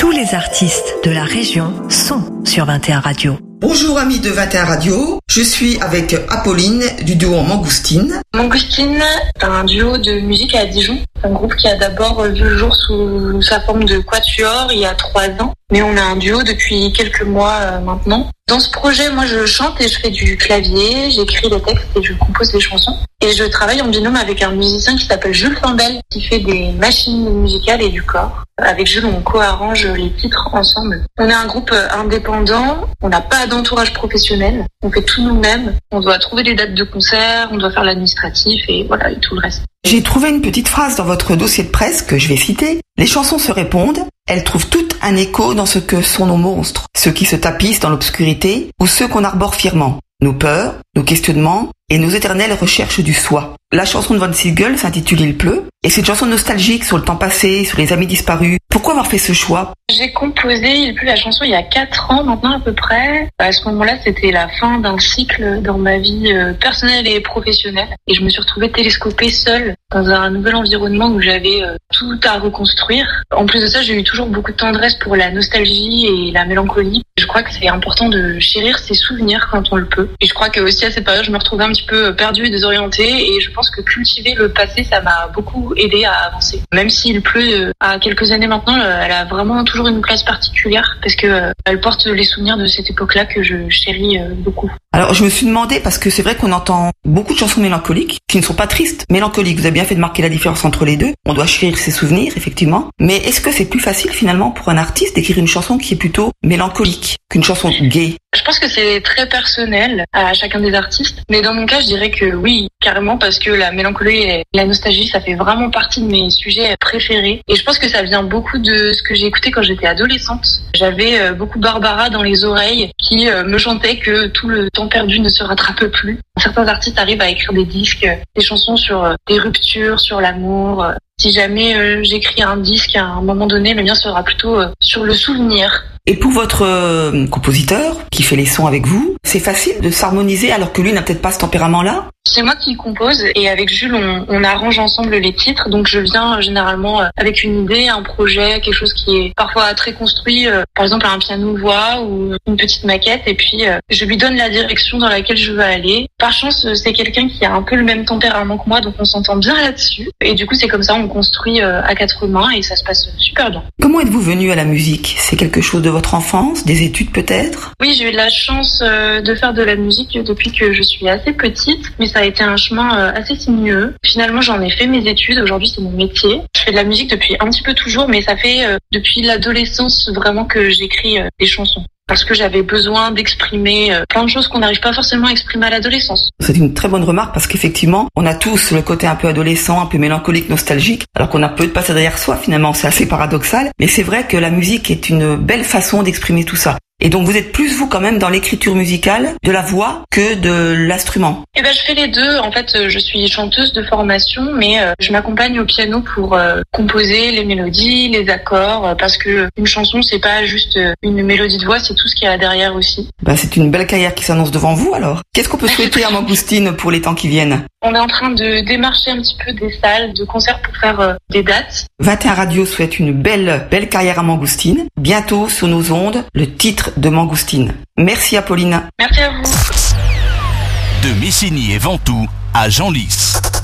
Tous les artistes de la région sont sur 21 Radio. Bonjour amis de 21 Radio, je suis avec Apolline du duo Mangoustine. Mangoustine, c'est un duo de musique à Dijon. C'est un groupe qui a d'abord vu le jour sous sa forme de quatuor il y a 3 ans. Mais on a un duo depuis quelques mois maintenant. Dans ce projet, moi je chante et je fais du clavier, j'écris les textes et je compose les chansons. Et je travaille en binôme avec un musicien qui s'appelle Jules Fambel, qui fait des machines musicales et du corps. Avec Jules, on co-arrange les titres ensemble. On est un groupe indépendant, on n'a pas d'entourage professionnel, on fait tout nous-mêmes. On doit trouver les dates de concert, on doit faire l'administratif et voilà, et tout le reste. J'ai trouvé une petite phrase dans votre dossier de presse que je vais citer. Les chansons se répondent, elles trouvent toutes un écho dans ce que sont nos monstres, ceux qui se tapissent dans l'obscurité ou ceux qu'on arbore fièrement. Nos peurs, nos questionnements et nos éternelles recherches du soi. La chanson de Von Siegel s'intitule Il pleut et c'est une chanson nostalgique sur le temps passé, sur les amis disparus. Pourquoi avoir fait ce choix ? J'ai composé Il pleut la chanson il y a 4 ans maintenant à peu près. À ce moment-là, c'était la fin d'un cycle dans ma vie personnelle et professionnelle. Et je me suis retrouvée télescopée seule dans un nouvel environnement où j'avais tout à reconstruire. En plus de ça, j'ai eu toujours beaucoup de tendresse pour la nostalgie et la mélancolie. Je crois que c'est important de chérir ses souvenirs quand on le peut. Et je crois que aussi à cette période, je me retrouvais un petit peu perdue et désorientée. Et je pense que cultiver le passé, ça m'a beaucoup aidé à avancer. Même s'il pleut à quelques années maintenant, elle a vraiment toujours une place particulière parce que elle porte les souvenirs de cette époque-là que je chéris beaucoup. Alors je me suis demandé, parce que c'est vrai qu'on entend beaucoup de chansons mélancoliques qui ne sont pas tristes, mélancoliques. Vous avez bien fait de marquer la différence entre les deux. On doit chérir ses souvenirs, effectivement. Mais est-ce que c'est plus facile finalement pour un artiste d'écrire une chanson qui est plutôt mélancolique qu'une chanson gaie ? Je pense que c'est très personnel à chacun des artistes. Mais dans mon cas, je dirais que oui, carrément, parce que la mélancolie et la nostalgie, ça fait vraiment partie de mes sujets préférés. Et je pense que ça vient beaucoup de ce que j'ai écouté quand j'étais adolescente. J'avais beaucoup Barbara dans les oreilles qui me chantait que tout le temps perdu ne se rattrape plus. Certains artistes arrivent à écrire des disques, des chansons sur des ruptures, sur l'amour. Si jamais j'écris un disque à un moment donné, le mien sera plutôt sur le souvenir. Et pour votre compositeur qui fait les sons avec vous, c'est facile de s'harmoniser alors que lui n'a peut-être pas ce tempérament-là ? C'est moi qui compose et avec Jules, on arrange ensemble les titres. Donc je viens généralement avec une idée, un projet, quelque chose qui est parfois très construit, par exemple un piano-voix ou une petite maquette. Et puis je lui donne la direction dans laquelle je veux aller. Par chance, c'est quelqu'un qui a un peu le même tempérament que moi, donc on s'entend bien là-dessus. Et du coup, c'est comme ça, on construit à 4 mains et ça se passe super bien. Comment êtes-vous venu à la musique ? C'est quelque chose de votre enfance, des études peut-être ? Oui, j'ai eu de la chance de faire de la musique depuis que je suis assez petite, mais ça a été un chemin assez sinueux. Finalement, j'en ai fait mes études. Aujourd'hui, c'est mon métier. Je fais de la musique depuis un petit peu toujours, mais ça fait depuis l'adolescence vraiment que j'écris des chansons. Parce que j'avais besoin d'exprimer plein de choses qu'on n'arrive pas forcément à exprimer à l'adolescence. C'est une très bonne remarque parce qu'effectivement, on a tous le côté un peu adolescent, un peu mélancolique, nostalgique, alors qu'on a peu de passé derrière soi finalement. C'est assez paradoxal, mais c'est vrai que la musique est une belle façon d'exprimer tout ça. Et donc vous êtes plus vous quand même dans l'écriture musicale de la voix que de l'instrument. Eh ben je fais les deux. En fait, je suis chanteuse de formation, mais je m'accompagne au piano pour composer les mélodies, les accords, parce que une chanson c'est pas juste une mélodie de voix, c'est tout ce qu'il y a derrière aussi. C'est une belle carrière qui s'annonce devant vous alors. Qu'est-ce qu'on peut souhaiter à Mangoustine pour les temps qui viennent ? On est en train de démarcher un petit peu des salles de concerts pour faire des dates. 21 Radio souhaite une belle carrière à Mangoustine. Bientôt sur nos ondes, le titre de Mangoustine. Merci Apolline. Merci à vous. De Messigny et Ventoux à Genlis.